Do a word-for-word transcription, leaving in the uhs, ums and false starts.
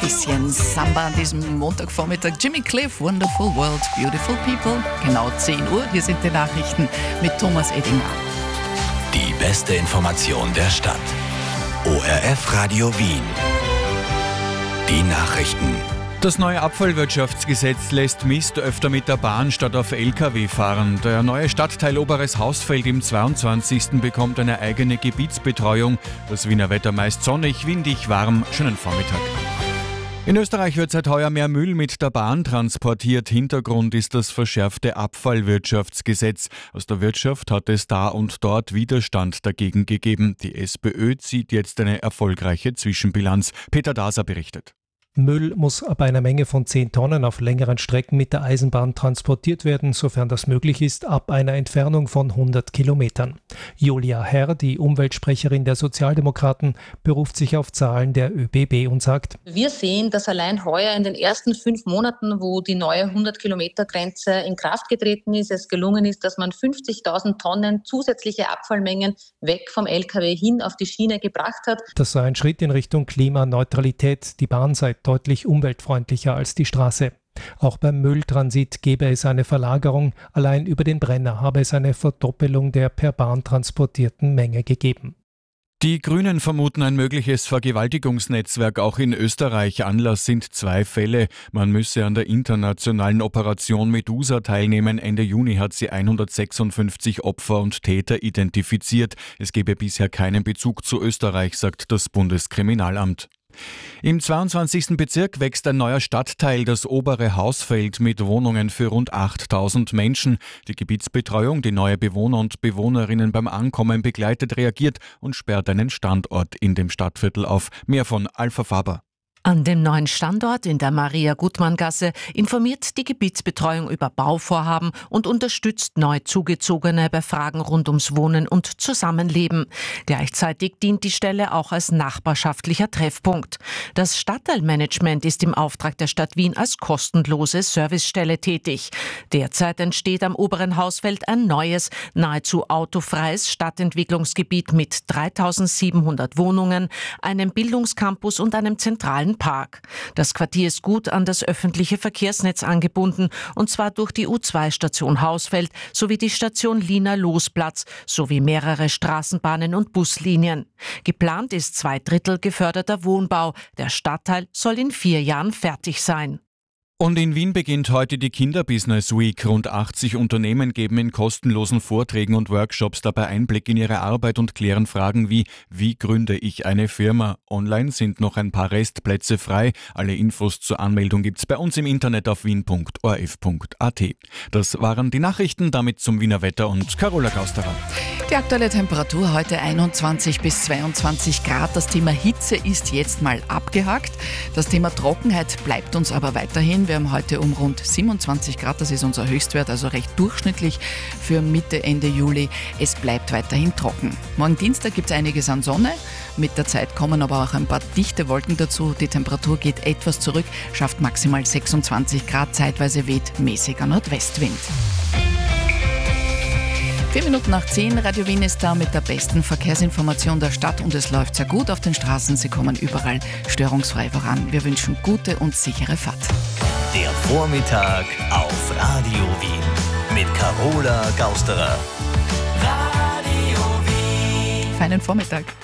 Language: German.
bisschen Samba an diesem Montagvormittag. Jimmy Cliff, Wonderful World, Beautiful People. Genau zehn Uhr, hier sind die Nachrichten mit Thomas Edinger. Die beste Information der Stadt. O R F Radio Wien. Die Nachrichten. Das neue Abfallwirtschaftsgesetz lässt Mist öfter mit der Bahn statt auf L K W fahren. Der neue Stadtteil Oberes Hausfeld im zweiundzwanzigsten bekommt eine eigene Gebietsbetreuung. Das Wiener Wetter meist sonnig, windig, warm. Schönen Vormittag. In Österreich wird seit heuer mehr Müll mit der Bahn transportiert. Hintergrund ist das verschärfte Abfallwirtschaftsgesetz. Aus der Wirtschaft hat es da und dort Widerstand dagegen gegeben. Die SPÖ zieht jetzt eine erfolgreiche Zwischenbilanz. Peter Daser berichtet. Müll muss ab einer Menge von zehn Tonnen auf längeren Strecken mit der Eisenbahn transportiert werden, sofern das möglich ist, ab einer Entfernung von hundert Kilometern. Julia Herr, die Umweltsprecherin der Sozialdemokraten, beruft sich auf Zahlen der Ö B B und sagt: Wir sehen, dass allein heuer in den ersten fünf Monaten, wo die neue hundert-Kilometer-Grenze in Kraft getreten ist, es gelungen ist, dass man fünfzigtausend Tonnen zusätzliche Abfallmengen weg vom L K W hin auf die Schiene gebracht hat. Das sei ein Schritt in Richtung Klimaneutralität. Die Bahn sei deutlich umweltfreundlicher als die Straße. Auch beim Mülltransit gebe es eine Verlagerung. Allein über den Brenner habe es eine Verdoppelung der per Bahn transportierten Menge gegeben. Die Grünen vermuten ein mögliches Vergewaltigungsnetzwerk auch in Österreich. Anlass sind zwei Fälle. Man müsse an der internationalen Operation Medusa teilnehmen. Ende Juni hat sie hundertsechsundfünfzig Opfer und Täter identifiziert. Es gebe bisher keinen Bezug zu Österreich, sagt das Bundeskriminalamt. Im zweiundzwanzigsten Bezirk wächst ein neuer Stadtteil, das Obere Hausfeld, mit Wohnungen für rund achttausend Menschen. Die Gebietsbetreuung, die neue Bewohner und Bewohnerinnen beim Ankommen begleitet, reagiert und sperrt einen Standort in dem Stadtviertel auf. Mehr von Alpha Faber. An dem neuen Standort in der Maria-Gutmann-Gasse informiert die Gebietsbetreuung über Bauvorhaben und unterstützt neu Zugezogene bei Fragen rund ums Wohnen und Zusammenleben. Gleichzeitig dient die Stelle auch als nachbarschaftlicher Treffpunkt. Das Stadtteilmanagement ist im Auftrag der Stadt Wien als kostenlose Servicestelle tätig. Derzeit entsteht am Oberen Hausfeld ein neues, nahezu autofreies Stadtentwicklungsgebiet mit dreitausendsiebenhundert Wohnungen, einem Bildungscampus und einem zentralen Park. Das Quartier ist gut an das öffentliche Verkehrsnetz angebunden, und zwar durch die U zwei Station Hausfeld sowie die Station Lina-Losplatz sowie mehrere Straßenbahnen und Buslinien. Geplant ist zwei Drittel geförderter Wohnbau. Der Stadtteil soll in vier Jahren fertig sein. Und in Wien beginnt heute die Kinderbusiness Week. Rund achtzig Unternehmen geben in kostenlosen Vorträgen und Workshops dabei Einblick in ihre Arbeit und klären Fragen wie: Wie gründe ich eine Firma? Online sind noch ein paar Restplätze frei. Alle Infos zur Anmeldung gibt's bei uns im Internet auf wien punkt o r f punkt a t. Das waren die Nachrichten, damit zum Wiener Wetter und Carola Gausterer. Die aktuelle Temperatur heute einundzwanzig bis zweiundzwanzig Grad. Das Thema Hitze ist jetzt mal abgehakt. Das Thema Trockenheit bleibt uns aber weiterhin. Wir haben heute um rund siebenundzwanzig Grad, das ist unser Höchstwert, also recht durchschnittlich für Mitte, Ende Juli. Es bleibt weiterhin trocken. Morgen Dienstag gibt es einiges an Sonne. Mit der Zeit kommen aber auch ein paar dichte Wolken dazu. Die Temperatur geht etwas zurück, schafft maximal sechsundzwanzig Grad. Zeitweise weht mäßiger Nordwestwind. Vier Minuten nach zehn, Radio Wien ist da mit der besten Verkehrsinformation der Stadt und es läuft sehr gut auf den Straßen. Sie kommen überall störungsfrei voran. Wir wünschen gute und sichere Fahrt. Der Vormittag auf Radio Wien mit Carola Gausterer. Radio Wien. Feinen Vormittag.